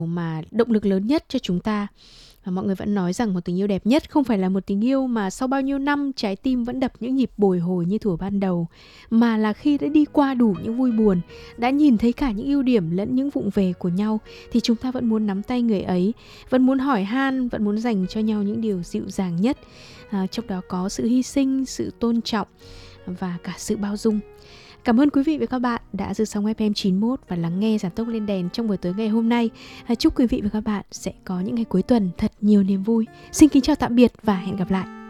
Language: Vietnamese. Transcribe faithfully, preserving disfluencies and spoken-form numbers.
mà động lực lớn nhất cho chúng ta. Và mọi người vẫn nói rằng một tình yêu đẹp nhất không phải là một tình yêu mà sau bao nhiêu năm trái tim vẫn đập những nhịp bồi hồi như thuở ban đầu, mà là khi đã đi qua đủ những vui buồn, đã nhìn thấy cả những ưu điểm lẫn những vụng về của nhau, thì chúng ta vẫn muốn nắm tay người ấy, vẫn muốn hỏi han, vẫn muốn dành cho nhau những điều dịu dàng nhất. À, trong đó có sự hy sinh, sự tôn trọng và cả sự bao dung. Cảm ơn quý vị và các bạn đã giữ sóng ép em chín mốt và lắng nghe Giảm tốc lên đèn trong buổi tối ngày hôm nay. Chúc quý vị và các bạn sẽ có những ngày cuối tuần thật nhiều niềm vui. Xin kính chào tạm biệt và hẹn gặp lại.